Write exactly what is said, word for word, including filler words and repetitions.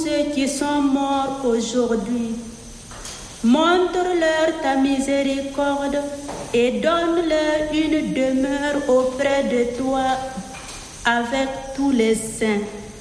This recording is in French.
ceux qui sont morts aujourd'hui. Montre-leur ta miséricorde et donne-leur une demeure auprès de toi avec tous les saints.